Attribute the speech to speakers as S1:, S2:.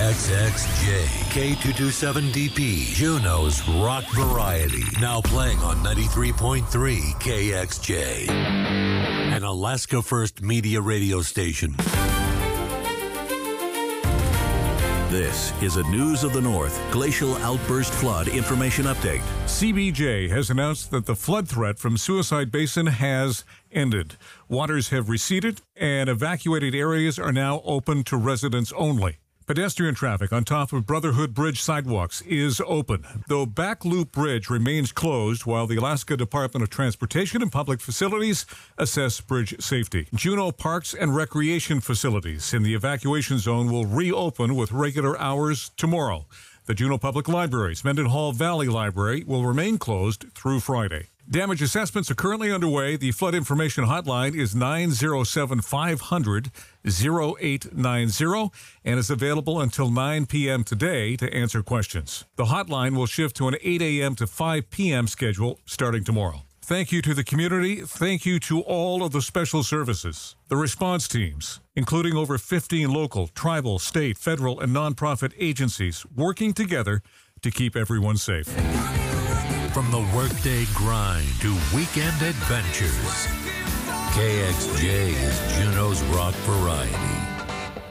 S1: KXXJ, K227DP, Juneau's Rock Variety. Now playing on 93.3 KXJ. An Alaska First Media radio station.
S2: This is a News of the North Glacial Outburst Flood Information Update.
S3: CBJ has announced that the flood threat from Suicide Basin has ended. Waters have receded and evacuated areas are now open to residents only. Pedestrian traffic on top of Brotherhood Bridge sidewalks is open, though Back Loop Bridge remains closed while the Alaska Department of Transportation and Public Facilities assess bridge safety. Juneau Parks and Recreation facilities in the evacuation zone will reopen with regular hours tomorrow. The Juneau Public Library's Mendenhall Valley Library will remain closed through Friday. Damage assessments are currently underway. The flood information hotline is 907-500-0890 and is available until 9 p.m. today to answer questions. The hotline will shift to an 8 a.m. to 5 p.m. schedule starting tomorrow. Thank you to the community. Thank you to all of the special services, the response teams, including over 15 local, tribal, state, federal, and nonprofit agencies working together to keep everyone safe.
S1: From the workday grind to weekend adventures, KXJ is Juneau's Rock Variety.